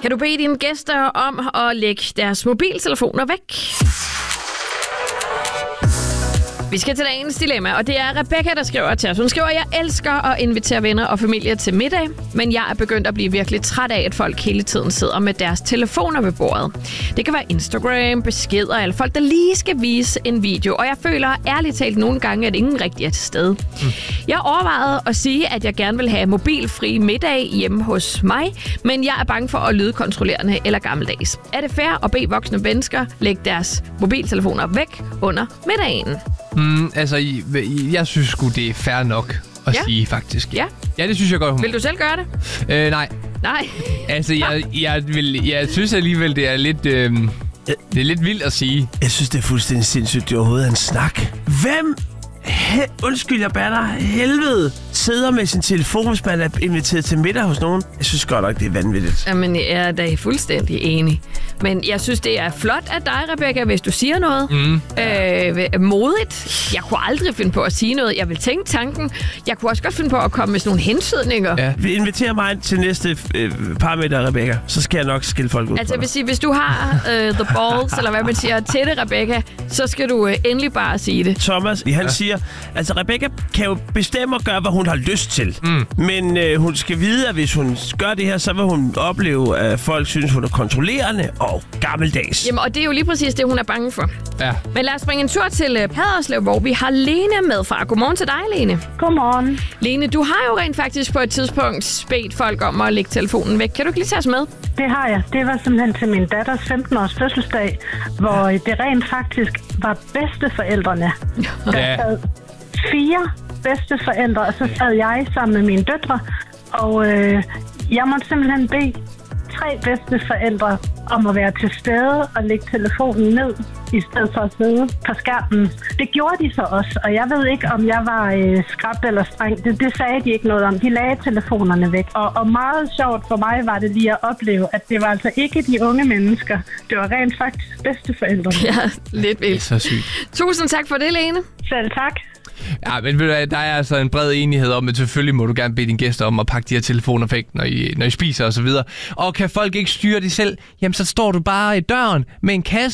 Kan du bede dine gæster om at lægge deres mobiltelefoner væk? Vi skal til dagens dilemma, og det er Rebecca, der skriver til os. Hun skriver, jeg elsker at invitere venner og familie til middag, men jeg er begyndt at blive virkelig træt af, at folk hele tiden sidder med deres telefoner ved bordet. Det kan være Instagram, beskeder eller folk, der lige skal vise en video, og jeg føler ærligt talt nogle gange, at ingen rigtig er til stede. Jeg overvejede at sige, at jeg gerne vil have mobilfri middag hjemme hos mig, men jeg er bange for at lyde kontrollerende eller gammeldags. Er det fair at bede voksne mennesker lægge deres mobiltelefoner væk under middagen? Altså, jeg synes sgu, det er fair nok at sige, faktisk. Ja. Ja, det synes jeg godt. Vil du selv gøre det? Nej. Nej. Altså, jeg synes alligevel, det er lidt... det er lidt vildt at sige. Jeg synes, det er fuldstændig sindssygt, det overhovedet er en snak. Hvem? Undskyld, jeg batter. Helvede. Sidder med sin telefon, hvis man er inviteret til middag hos nogen. Jeg synes godt nok, det er vanvittigt. Jamen, jeg er da fuldstændig enig. Men jeg synes, det er flot af dig, Rebecca, hvis du siger noget. Modigt. Jeg kunne aldrig finde på at sige noget. Jeg vil tænke tanken. Jeg kunne også godt finde på at komme med sådan nogle hensydninger. Ja. Vi inviterer mig til næste parmiddag, Rebecca. Så skal jeg nok skille folk ud. Altså, hvis du har the balls, eller hvad man siger, til det, Rebecca, så skal du endelig bare sige det. Thomas, han siger, altså Rebecca kan jo bestemme at gøre, hvad hun har lyst til. Men hun skal vide, at hvis hun gør det her, så vil hun opleve, at folk synes, hun er kontrollerende og gammeldags. Jamen, og det er jo lige præcis det, hun er bange for. Ja. Men lad os springe en tur til Haderslev, hvor vi har Lene med fra. Godmorgen til dig, Lene. Godmorgen. Lene, du har jo rent faktisk på et tidspunkt bedt folk om at lægge telefonen væk. Kan du ikke lige tage os med? Det har jeg. Det var simpelthen til min datters 15-års fødselsdag, hvor det rent faktisk var bedsteforældrene. Der sad 4 bedsteforældre, og så sad jeg sammen med mine døtre, og jeg måtte simpelthen bede 3 bedsteforældre om at være til stede og lægge telefonen ned, i stedet for at sidde på skærmen. Det gjorde de så også, og jeg ved ikke, om jeg var skræbt eller streng. Det sagde de ikke noget om. De lagde telefonerne væk. Og meget sjovt for mig var det lige at opleve, at det var altså ikke de unge mennesker. Det var rent faktisk bedsteforældrene. Ja, lidt vildt. Så sygt. Tusind tak for det, Lene. Selv tak. Ja, men ved du, der er altså en bred enighed om, at selvfølgelig må du gerne bede dine gæster om at pakke de her telefoner væk, når I spiser og så videre. Og kan folk ikke styre det selv, jamen så står du bare i døren med en kasse